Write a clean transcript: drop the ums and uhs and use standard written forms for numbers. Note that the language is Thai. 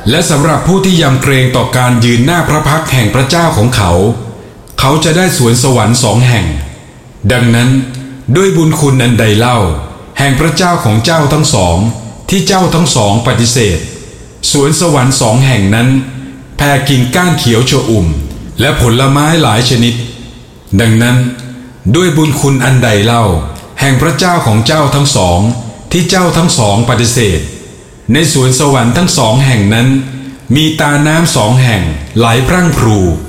และสำหรับผู้ที่ยำเกรงต่อการยืนหน้าพระพักตร์แห่งพระเจ้าของเขาเขาจะได้สวนสวรรค์2 แห่งดังนั้นด้วยบุญคุณอันใดเล่าแห่งพระเจ้าของเจ้าทั้งสองที่เจ้าทั้งสองปฏิเสธสวนสวรรค์2 แห่งนั้นแผ่กิ่งก้านเขียวชอุ่มและผลไม้หลายชนิดดังนั้นด้วยบุญคุณอันใดเล่าแห่งพระเจ้าของเจ้าทั้งสองที่เจ้าทั้งสองปฏิเสธในสวนสวรรค์ทั้ง2 แห่งนั้นมีตาน้ำ2 แห่งไหลพรั่งพรู